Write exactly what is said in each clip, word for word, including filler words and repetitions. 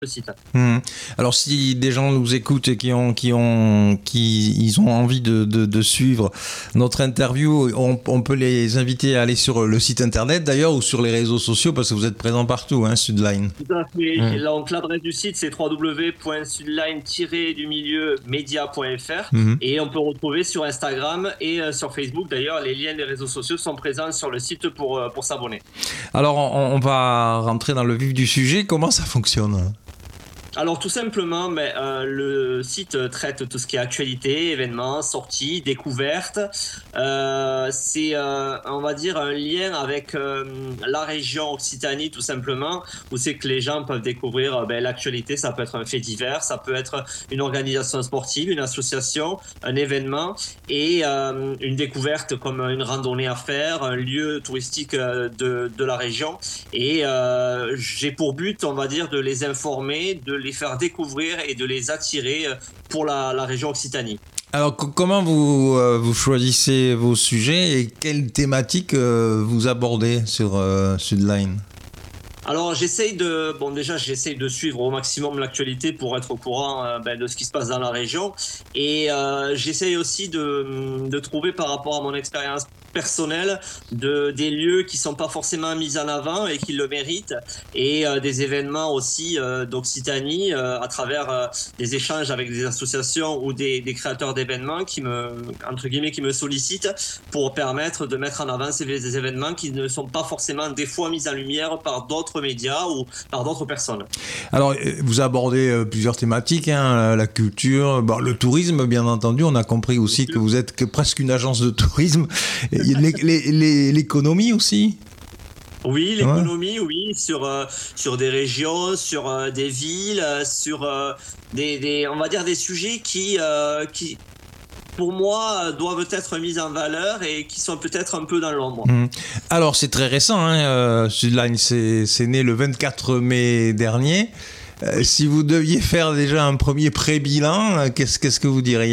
le site. Mmh. Alors si des gens nous écoutent et qui ont, qui ont, qui, ils ont envie de, de, de suivre notre interview, on, on peut les inviter à aller sur le site internet d'ailleurs ou sur les réseaux sociaux parce que vous êtes présents partout, hein, Sudline. Tout à fait. Mmh. Donc l'adresse du site c'est w w w point sudline tiret du milieu media point f r Mmh. et on peut retrouver sur Instagram et euh, sur Facebook. D'ailleurs, les liens des réseaux sociaux sont présents sur le site pour, euh, pour s'abonner. Alors on, on va rentrer dans le vif du sujet. Comment ça fonctionne ? Alors tout simplement, mais, euh, le site traite tout ce qui est actualité, événements, sorties, découvertes. Euh, c'est, euh, on va dire, un lien avec euh, la région Occitanie tout simplement, où c'est que les gens peuvent découvrir euh, ben, l'actualité. Ça peut être un fait divers, ça peut être une organisation sportive, une association, un événement et euh, une découverte comme une randonnée à faire, un lieu touristique euh, de, de la région. Et euh, j'ai pour but, on va dire, de les informer, de les faire découvrir et de les attirer pour la, la région Occitanie. Alors c- comment vous, euh, vous choisissez vos sujets et quelles thématiques euh, vous abordez sur euh, Sudline ? Alors j'essaye de, bon déjà j'essaye de suivre au maximum l'actualité pour être au courant euh, ben, de ce qui se passe dans la région et euh, j'essaye aussi de, de trouver par rapport à mon expérience personnelle de, des lieux qui sont pas forcément mis en avant et qui le méritent et euh, des événements aussi euh, d'Occitanie euh, à travers euh, des échanges avec des associations ou des, des créateurs d'événements qui me, entre guillemets, qui me sollicitent pour permettre de mettre en avant ces des événements qui ne sont pas forcément des fois mis en lumière par d'autres médias ou par d'autres personnes. Alors, vous abordez euh, plusieurs thématiques, hein, la culture, bon, le tourisme, bien entendu. On a compris aussi que vous êtes que presque une agence de tourisme. Et les, les, les, l'économie aussi. Oui, l'économie, ouais. Oui, sur euh, sur des régions, sur euh, des villes, euh, sur euh, des, des, on va dire des sujets qui euh, qui pour moi, doivent être mis en valeur et qui sont peut-être un peu dans l'ombre. Mmh. Alors, c'est très récent, hein, euh, Sudline, c'est, c'est né le vingt-quatre mai dernier. Euh, oui. Si vous deviez faire déjà un premier pré-bilan, qu'est-ce, qu'est-ce que vous diriez ?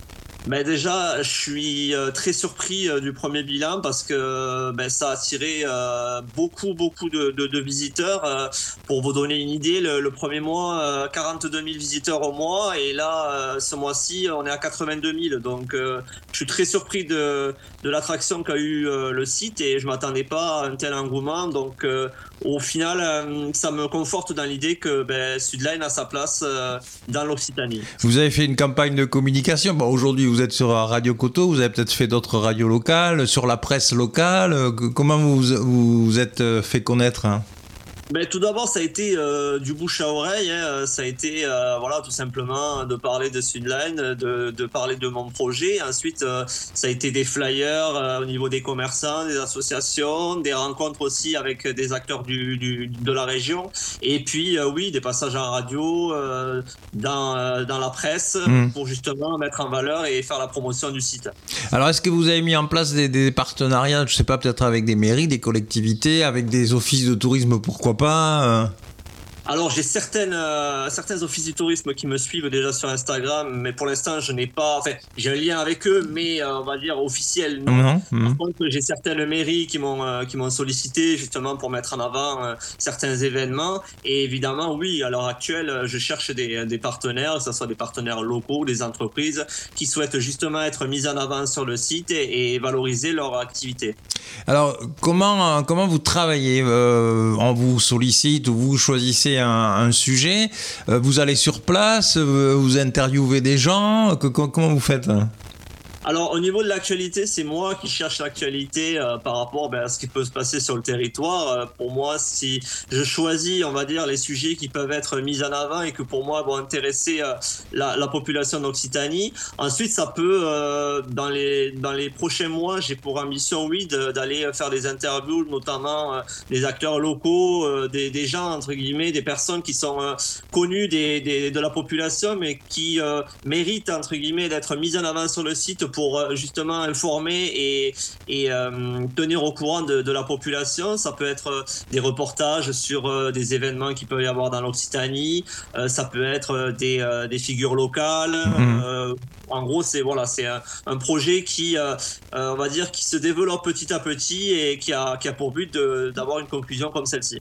Ben déjà, je suis euh, très surpris euh, du premier bilan parce que ben, ça a attiré euh, beaucoup, beaucoup de, de, de visiteurs. Euh, pour vous donner une idée, le, le premier mois, euh, quarante-deux mille visiteurs au mois et là, euh, ce mois-ci, on est à quatre-vingt-deux mille. Donc, euh, je suis très surpris de, de l'attraction qu'a eu euh, le site et je m'attendais pas à un tel engouement. Donc, euh, au final, euh, ça me conforte dans l'idée que ben, Sudline a sa place euh, dans l'Occitanie. Vous avez fait une campagne de communication. Bon, aujourd'hui, vous êtes sur Radio Coteau, vous avez peut-être fait d'autres radios locales, sur la presse locale. Comment vous vous êtes fait connaître, hein ? Ben, tout d'abord, ça a été euh, du bouche à oreille. Hein. Ça a été, euh, voilà, tout simplement de parler de Sudline, de, de parler de mon projet. Ensuite, euh, ça a été des flyers euh, au niveau des commerçants, des associations, des rencontres aussi avec des acteurs du, du, de la région. Et puis, euh, oui, des passages en radio, euh, dans, euh, dans la presse, mmh. pour justement mettre en valeur et faire la promotion du site. Alors, est-ce que vous avez mis en place des, des partenariats, je ne sais pas, peut-être avec des mairies, des collectivités, avec des offices de tourisme, pourquoi pas ? Pas, euh... Alors j'ai certaines, euh, certains offices du tourisme qui me suivent déjà sur Instagram, mais pour l'instant je n'ai pas, enfin j'ai un lien avec eux, mais euh, on va dire officiel. Non. Non. Par Mmh. contre j'ai certaines mairies qui m'ont euh, qui m'ont sollicité justement pour mettre en avant euh, certains événements. Et évidemment oui, à l'heure actuelle je cherche des, des partenaires, que ce soit des partenaires locaux, des entreprises qui souhaitent justement être mis en avant sur le site et, et valoriser leur activité. Alors comment comment vous travaillez euh, on vous sollicite ou vous choisissez Un, un sujet, euh, vous allez sur place, euh, vous interviewez des gens, que, comment vous faites ? Alors au niveau de l'actualité, c'est moi qui cherche l'actualité euh, par rapport ben, à ce qui peut se passer sur le territoire. Euh, pour moi, si je choisis, on va dire, les sujets qui peuvent être mis en avant et que pour moi vont intéresser euh, la, la population d'Occitanie. Ensuite, ça peut, euh, dans les dans les prochains mois, j'ai pour ambition, oui, de, d'aller faire des interviews, notamment euh, des acteurs locaux, euh, des, des gens entre guillemets, des personnes qui sont euh, connues des, des, de la population, mais qui euh, méritent entre guillemets d'être mises en avant sur le site pour justement informer et, et euh, tenir au courant de, de la population. Ça peut être des reportages sur euh, des événements qu'il peut y avoir dans l'Occitanie, euh, ça peut être des, euh, des figures locales. Mmh. Euh, en gros, c'est, voilà, c'est un, un projet qui, euh, on va dire, qui se développe petit à petit et qui a, qui a pour but de, d'avoir une conclusion comme celle-ci.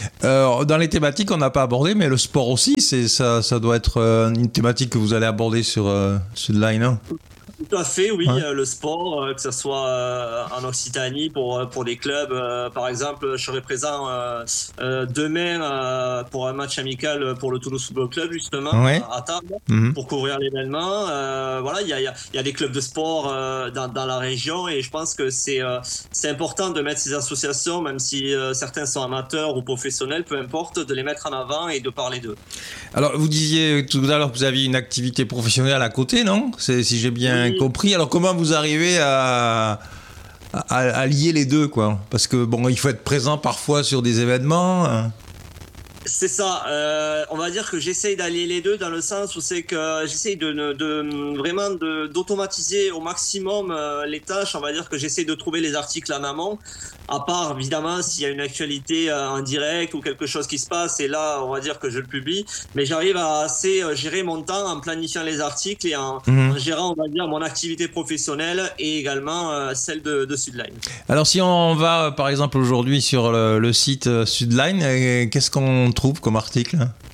Euh, dans les thématiques, on n'a pas abordé, mais le sport aussi, c'est, ça, ça doit être euh, une thématique que vous allez aborder sur euh, Sudline. Hein. Tout à fait, oui, Ouais. euh, le sport, euh, que ce soit euh, en Occitanie pour, euh, pour des clubs. Euh, par exemple, je serai présent euh, euh, demain euh, pour un match amical pour le Toulouse Football Club, justement, Ouais. à, à Tarbes, Mhm. pour couvrir l'événement. Euh, voilà, il y a, il y, a, il y a des clubs de sport euh, dans, dans la région et je pense que c'est euh, c'est important de mettre ces associations, même si euh, certains sont amateurs ou professionnels, peu importe, de les mettre en avant et de parler d'eux. Alors, vous disiez tout à l'heure que vous aviez une activité professionnelle à côté, non? C'est, si j'ai bien Oui. compris. Alors, comment vous arrivez à, à, à lier les deux, quoi? Parce que, bon, il faut être présent parfois sur des événements. Hein. C'est ça. Euh, on va dire que j'essaye d'allier les deux dans le sens où c'est que j'essaye de, de, de vraiment de, d'automatiser au maximum euh, les tâches. On va dire que j'essaye de trouver les articles en amont. À part évidemment s'il y a une actualité euh, en direct ou quelque chose qui se passe, et là on va dire que je le publie. Mais j'arrive à assez euh, gérer mon temps en planifiant les articles et en, Mhm. en gérant, on va dire, mon activité professionnelle et également euh, celle de, de Sudline. Alors, si on va, par exemple, aujourd'hui sur le, le site euh, Sudline, euh, qu'est-ce qu'on trouve comme article?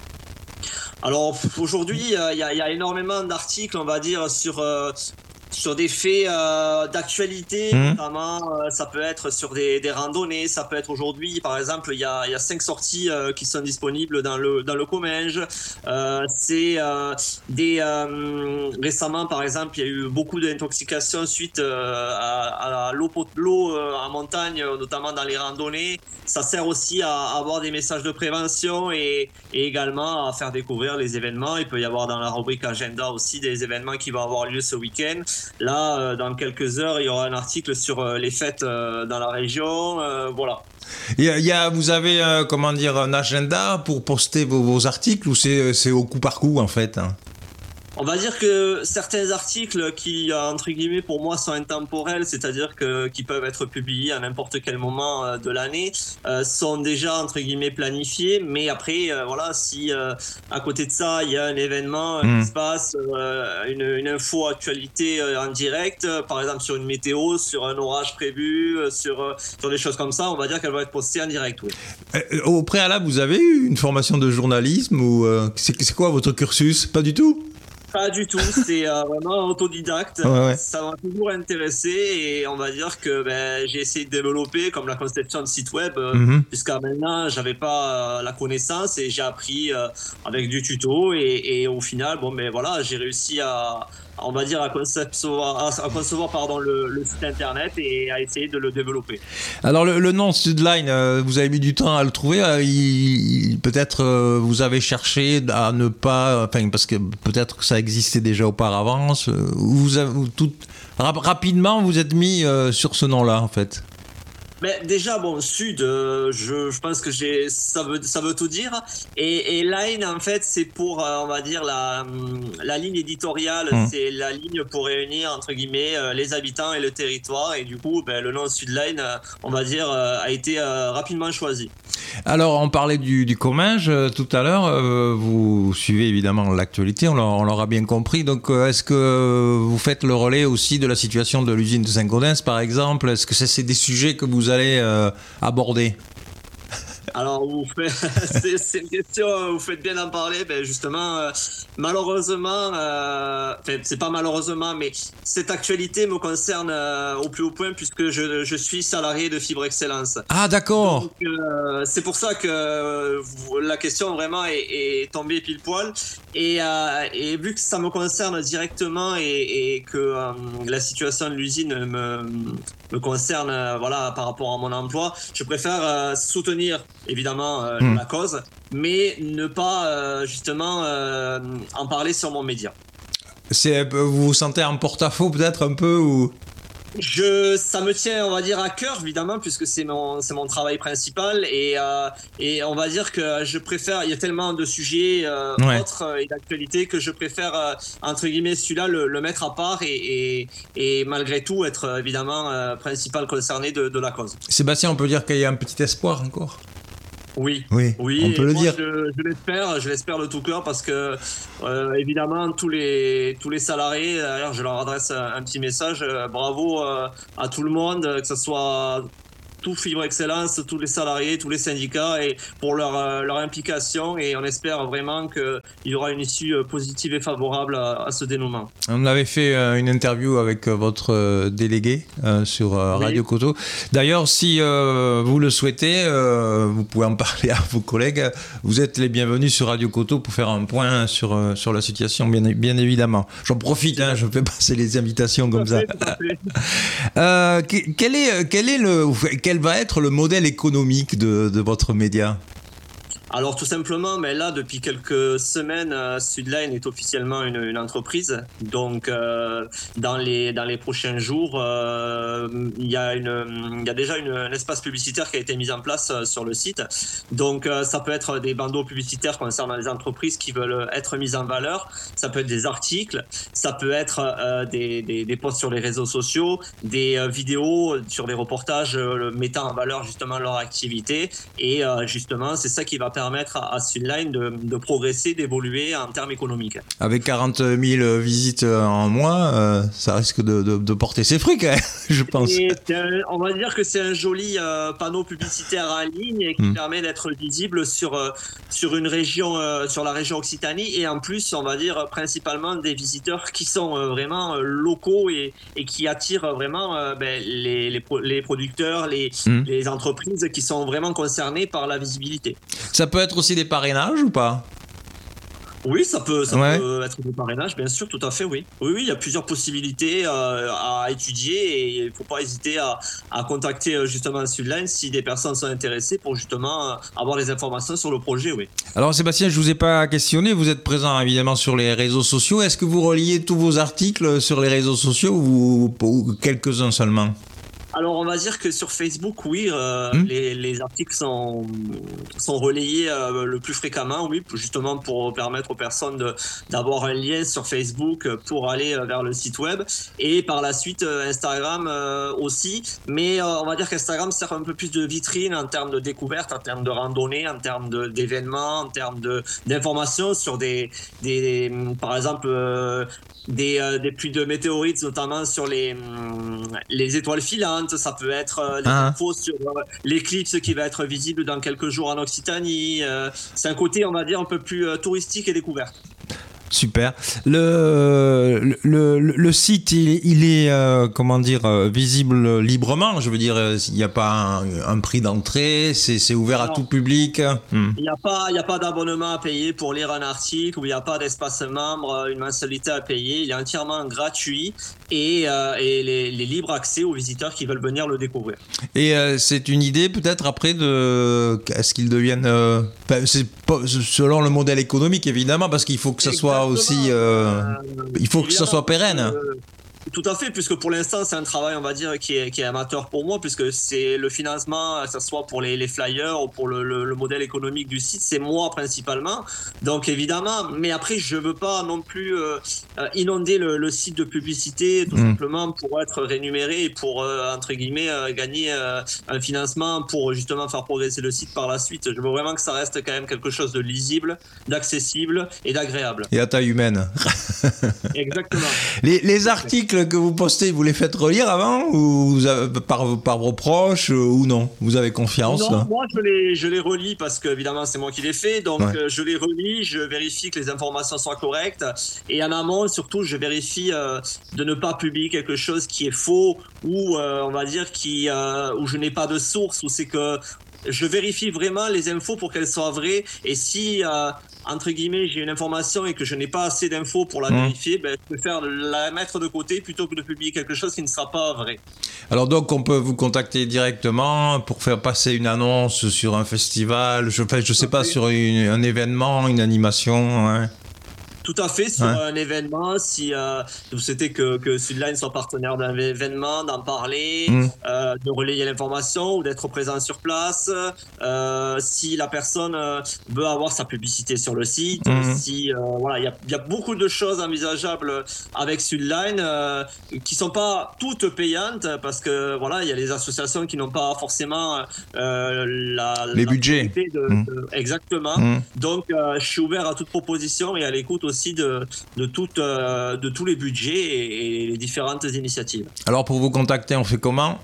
Alors aujourd'hui, il euh, y, a, y a énormément d'articles, on va dire, sur euh, sur des faits euh, d'actualité, Mmh. notamment euh, ça peut être sur des, des randonnées, ça peut être aujourd'hui, par exemple, il y a, y a cinq sorties euh, qui sont disponibles dans le dans le Comminges. Euh, c'est euh, des euh, récemment, par exemple, il y a eu beaucoup d'intoxications suite euh, à, à l'eau l'eau euh, en montagne, notamment dans les randonnées. Ça sert aussi à, à avoir des messages de prévention et, et également à faire découvrir les événements. Il peut y avoir dans la rubrique agenda aussi des événements qui vont avoir lieu ce week-end. Là, euh, dans quelques heures, il y aura un article sur euh, les fêtes euh, dans la région. Euh, voilà. Il y a, il y a- vous avez, euh, comment dire, un agenda pour poster vos, vos articles ou c'est, c'est au coup par coup, en fait? Hein. On va dire que certains articles qui, entre guillemets, pour moi, sont intemporels, c'est-à-dire que qui peuvent être publiés à n'importe quel moment euh, de l'année, euh, sont déjà entre guillemets planifiés. Mais après, euh, voilà, si euh, à côté de ça, il y a un événement euh, Mmh. qui se passe, euh, une, une info actualité euh, en direct, euh, par exemple sur une météo, sur un orage prévu, euh, sur euh, sur des choses comme ça, on va dire qu'elle va être postée en direct. Oui. Euh, au préalable, vous avez eu une formation de journalisme ou euh, c'est, c'est quoi votre cursus? Pas du tout? Pas du tout, c'est euh, vraiment autodidacte. Ouais, ouais. Ça m'a toujours intéressé et on va dire que ben, j'ai essayé de développer comme la conception de site web. Euh, Mhm. Jusqu'à maintenant, j'avais pas euh, la connaissance et j'ai appris euh, avec du tuto et, et au final, bon, ben voilà, j'ai réussi à, on va dire, à concevoir, à, à concevoir pardon, le, le site internet et à essayer de le développer. Alors le, le nom Sudline, euh, vous avez mis du temps à le trouver. euh, il- il- peut-être euh, vous avez cherché à ne pas, enfin parce que peut-être que ça existait déjà auparavant. euh, Vous avez vous tout rap- rapidement vous êtes mis euh, sur ce nom-là en fait. Mais déjà, bon, Sud, euh, je, je pense que j'ai, ça veut, ça veut tout dire. Et, et Line, en fait, c'est pour, euh, on va dire, la, hum, la ligne éditoriale, Mmh. c'est la ligne pour réunir, entre guillemets, euh, les habitants et le territoire. Et du coup, ben, le nom Sudline, euh, on va dire, euh, a été euh, rapidement choisi. Alors on parlait du, du Comminges euh, tout à l'heure. euh, vous suivez évidemment l'actualité, on, l'a- on l'aura bien compris. Donc euh, est-ce que vous faites le relais aussi de la situation de l'usine de Saint-Gaudens par exemple? Est-ce que c'est, c'est des sujets que vous allez euh, aborder? Alors, vous faites, c'est, c'est une question, vous faites bien d'en parler. Ben justement, euh, malheureusement, euh, enfin, c'est pas malheureusement, mais cette actualité me concerne euh, au plus haut point puisque je, je suis salarié de Fibre Excellence. Ah d'accord. Donc, euh, c'est pour ça que euh, vous- la question vraiment est, est tombée pile poil. Et, euh, et vu que ça me concerne directement et, et que euh, la situation de l'usine me, me concerne euh, voilà, par rapport à mon emploi, je préfère euh, soutenir évidemment euh, Hmm. la cause, mais ne pas euh, justement euh, en parler sur mon média. C'est, vous vous sentez en porte-à-faux peut-être un peu ou... Je, ça me tient, on va dire, à cœur, évidemment, puisque c'est mon, c'est mon travail principal. Et, euh, et on va dire que je préfère, il y a tellement de sujets euh, Ouais. autres euh, et d'actualité que je préfère, euh, entre guillemets, celui-là, le, le mettre à part et, et, et malgré tout être, euh, évidemment, euh, principal concerné de, de la cause. Sébastien, on peut dire qu'il y a un petit espoir encore. Oui. Oui, Oui, on peut et le moi, dire. Je, je l'espère, je l'espère de tout cœur parce que euh, évidemment tous les tous les salariés, d'ailleurs je leur adresse un, un petit message, euh, bravo euh, à tout le monde, que ce soit tout Fibre Excellence, tous les salariés, tous les syndicats et pour leur, euh, leur implication et on espère vraiment qu'il y aura une issue positive et favorable à, à ce dénouement. On avait fait euh, une interview avec euh, votre euh, délégué euh, sur euh, Radio oui. Coteau. D'ailleurs, si euh, vous le souhaitez, euh, vous pouvez en parler à vos collègues. Vous êtes les bienvenus sur Radio Coteau pour faire un point sur, euh, sur la situation, bien, bien évidemment. J'en profite, hein, je fais passer les invitations comme ça. euh, quel, est, quel, est le, quel va être le modèle économique de, de votre média ? Alors tout simplement, mais là depuis quelques semaines, euh, Sudline est officiellement une, une entreprise. Donc euh, dans les dans les prochains jours, euh, il y a une il y a déjà une, un espace publicitaire qui a été mis en place euh, sur le site. Donc euh, ça peut être des bandeaux publicitaires concernant les entreprises qui veulent être mises en valeur. Ça peut être des articles, ça peut être euh, des, des des posts sur les réseaux sociaux, des euh, vidéos sur des reportages euh, mettant en valeur justement leur activité. Et euh, justement, c'est ça qui va permettre permettre à Sudline de, de progresser, d'évoluer en termes économiques. Avec quarante mille visites en mois, euh, ça risque de, de, de porter ses fruits quand même, je pense. Un, on va dire que c'est un joli euh, panneau publicitaire en ligne et qui mmh. permet d'être visible sur, euh, sur une région, euh, sur la région Occitanie et en plus, on va dire principalement des visiteurs qui sont euh, vraiment euh, locaux et, et qui attirent vraiment euh, ben, les, les, les producteurs, les, mmh. les entreprises qui sont vraiment concernées par la visibilité. Ça peut être aussi des parrainages ou pas ? Oui, ça peut, ça ouais. peut être des parrainages, bien sûr, tout à fait, oui. Oui, oui, il y a plusieurs possibilités euh, à étudier et il ne faut pas hésiter à, à contacter justement Sudline si des personnes sont intéressées pour justement avoir des informations sur le projet, oui. Alors Sébastien, je ne vous ai pas questionné, vous êtes présent évidemment sur les réseaux sociaux. Est-ce que vous reliez tous vos articles sur les réseaux sociaux ou, ou quelques-uns seulement ? Alors, on va dire que sur Facebook, oui, euh, mmh. les, les articles sont, sont relayés euh, le plus fréquemment, oui, justement pour permettre aux personnes de, d'avoir un lien sur Facebook pour aller vers le site web. Et par la suite, Instagram euh, aussi. Mais euh, on va dire qu'Instagram sert un peu plus de vitrine en termes de découverte, en termes de randonnée, en termes de, d'événements, en termes de, d'informations sur des, des, par exemple, euh, des, euh, des pluies de météorites, notamment sur les, les étoiles filantes. Ça peut être euh, les ah. infos sur euh, l'éclipse qui va être visible dans quelques jours en Occitanie. Euh, c'est un côté, on va dire, un peu plus euh, touristique et découverte. Super. Le, le, le, le site, il, il est, euh, comment dire, euh, visible librement. Je veux dire, il n'y a pas un, un prix d'entrée, c'est, c'est ouvert Alors, à tout public. Il n'y a pas, il n'y a pas d'abonnement à payer pour lire un article, ou il n'y a pas d'espace membre, une mensualité à payer. Il est entièrement gratuit et, euh, et les, les libres accès aux visiteurs qui veulent venir le découvrir. Et euh, c'est une idée peut-être après de, est-ce qu'ils deviennent, euh, c'est pas, selon le modèle économique évidemment, parce qu'il faut que ça soit aussi, euh, il faut que ça soit pérenne. Euh, tout à fait, puisque pour l'instant c'est un travail, on va dire, qui est, qui est amateur pour moi, puisque c'est le financement, que ce soit pour les, les flyers ou pour le, le, le modèle économique du site, c'est moi principalement. Donc évidemment, mais après je veux pas non plus euh, inonder le, le site de publicité, tout mmh. simplement pour être rémunéré et pour euh, entre guillemets euh, gagner euh, un financement pour justement faire progresser le site par la suite. Je veux vraiment que ça reste quand même quelque chose de lisible, d'accessible et d'agréable. Et à taille humaine. Exactement. Les, les articles que vous postez, vous les faites relire avant ou vous avez, par, par vos proches ou non? Vous avez confiance? Non, là moi je les, je les relis parce que évidemment c'est moi qui les fais, donc ouais. euh, je les relis, je vérifie que les informations soient correctes et en amont surtout je vérifie euh, de ne pas publier quelque chose qui est faux ou euh, on va dire qui, euh, où je n'ai pas de source, ou c'est que je vérifie vraiment les infos pour qu'elles soient vraies et si euh, entre guillemets j'ai une information et que je n'ai pas assez d'infos pour la mmh. vérifier, ben, je préfère la mettre de côté plutôt que de publier quelque chose qui ne sera pas vrai. Alors donc on peut vous contacter directement pour faire passer une annonce sur un festival, je ne je sais pas, sur une, un événement, une animation, hein. Tout à fait, sur ouais. un événement, si euh, vous souhaitez que, que Sudline soit partenaire d'un événement, d'en parler, mmh. euh, de relayer l'information ou d'être présent sur place, euh, si la personne euh, veut avoir sa publicité sur le site, mmh. si euh, voilà, il y a, y a beaucoup de choses envisageables avec Sudline euh, qui sont pas toutes payantes parce que voilà, il y a les associations qui n'ont pas forcément euh, la les la budgets. De, mmh. de, exactement. Mmh. Donc euh, je suis ouvert à toute proposition et à l'écoute aussi aussi de, de, toute, euh, de tous les budgets et, et les différentes initiatives. Alors pour vous contacter, on fait comment ?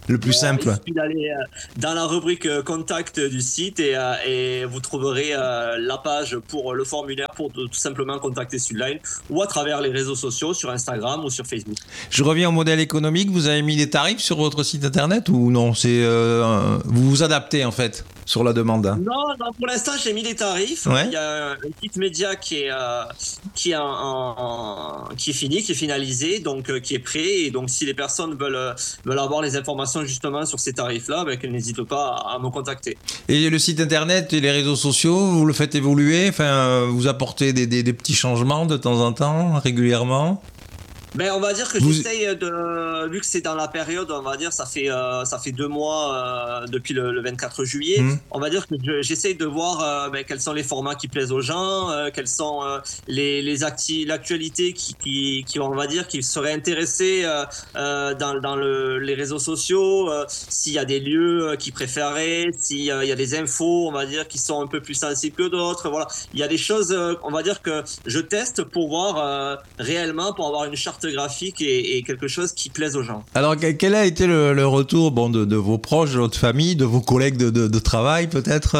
Le plus simple. Il suffit d'aller euh, dans la rubrique euh, contact du site et, euh, et vous trouverez euh, la page pour le formulaire pour de, tout simplement contacter Sudline ou à travers les réseaux sociaux sur Instagram ou sur Facebook. Je reviens au modèle économique. Vous avez mis des tarifs sur votre site internet ou non? C'est euh, vous vous adaptez en fait sur la demande. Non, non pour l'instant j'ai mis des tarifs. Ouais. Il y a un kit média qui est euh, qui est en, en, en, qui est fini, qui est finalisé, donc euh, qui est prêt. Et donc si les personnes veulent veulent avoir les informations justement sur ces tarifs-là, ben, qu'elles n'hésitent pas à, à me contacter. Et le site internet et les réseaux sociaux, vous le faites évoluer? Enfin, vous apportez des, des, des petits changements de temps en temps, régulièrement? Ben, on va dire que Vous... j'essaye de, vu que c'est dans la période, on va dire, ça fait, euh, ça fait deux mois euh, depuis le, le vingt-quatre juillet, mmh. on va dire que je, j'essaye de voir euh, ben, quels sont les formats qui plaisent aux gens, euh, quelles sont euh, les, les acti- l'actualité qui, qui, qui, on va dire, qui seraient intéressés euh, euh, dans, dans le, les réseaux sociaux, euh, s'il y a des lieux qu'ils préféraient, s'il y a, il y a des infos, on va dire, qui sont un peu plus sensibles que d'autres, voilà. Il y a des choses, euh, on va dire, que je teste pour voir euh, réellement, pour avoir une charte graphique et, et quelque chose qui plaise aux gens. Alors, quel a été le, le retour bon, de, de vos proches, de votre famille, de vos collègues de, de, de travail peut-être?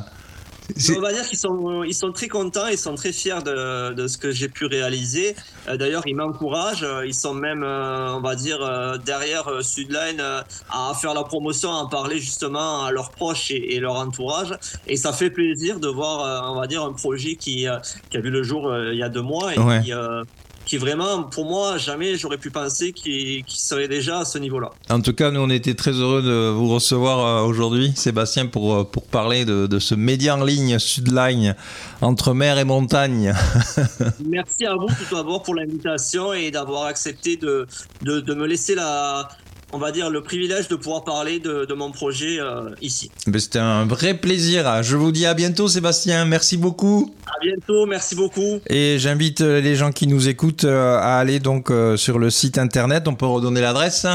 On va dire qu'ils sont, ils sont très contents, ils sont très fiers de, de ce que j'ai pu réaliser. Euh, d'ailleurs, ils m'encouragent, ils sont même, euh, on va dire, euh, derrière euh, Sudline euh, à faire la promotion, à en parler justement à leurs proches et, et leur entourage. Et ça fait plaisir de voir, euh, on va dire, un projet qui, euh, qui a vu le jour euh, il y a deux mois et ouais. qui... Euh, qui vraiment, pour moi, jamais j'aurais pu penser qu'il, qu'il serait déjà à ce niveau-là. En tout cas, nous, on était très heureux de vous recevoir aujourd'hui, Sébastien, pour, pour parler de, de ce média en ligne Sudline, entre mer et montagne. Merci à vous, tout d'abord, pour l'invitation et d'avoir accepté de, de, de me laisser la... on va dire, le privilège de pouvoir parler de, de mon projet euh, ici. Ben, c'était un vrai plaisir. Je vous dis à bientôt, Sébastien. Merci beaucoup. À bientôt, merci beaucoup. Et j'invite les gens qui nous écoutent à aller donc sur le site internet. On peut redonner l'adresse.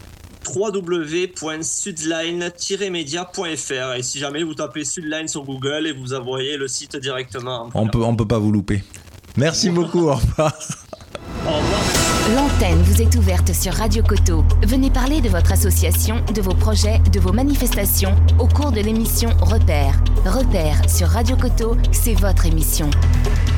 w w w point sudline tiret media point f r. Et si jamais vous tapez Sudline sur Google et vous envoyez le site directement. On peut, on peut pas vous louper. Merci beaucoup. Au revoir. Au revoir. L'antenne vous est ouverte sur Radio Coteau. Venez parler de votre association, de vos projets, de vos manifestations au cours de l'émission Repère. Repère sur Radio Coteau, c'est votre émission.